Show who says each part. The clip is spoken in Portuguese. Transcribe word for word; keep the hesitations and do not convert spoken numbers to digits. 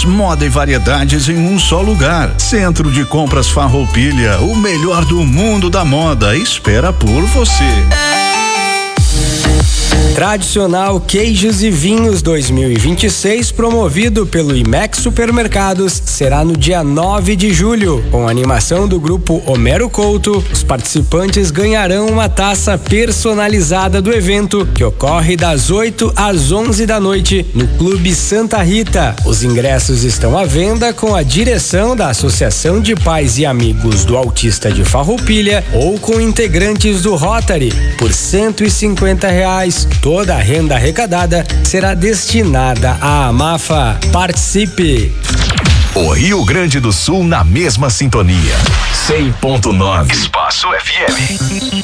Speaker 1: moda e variedades em um só lugar. Centro de Compras Farroupilha, o melhor do mundo da moda, espera por você.
Speaker 2: Tradicional Queijos e Vinhos dois mil e vinte e seis, promovido pelo Imex Supermercados, será no dia nove de julho. Com a animação do grupo Homero Couto, os participantes ganharão uma taça personalizada do evento, que ocorre das oito às onze da noite no Clube Santa Rita. Os ingressos estão à venda com a direção da Associação de Pais e Amigos do Autista de Farroupilha ou com integrantes do Rotary por cento e cinquenta reais. Toda a renda arrecadada será destinada à AMAFA. Participe!
Speaker 3: O Rio Grande do Sul na mesma sintonia. cem ponto nove Espaço F M.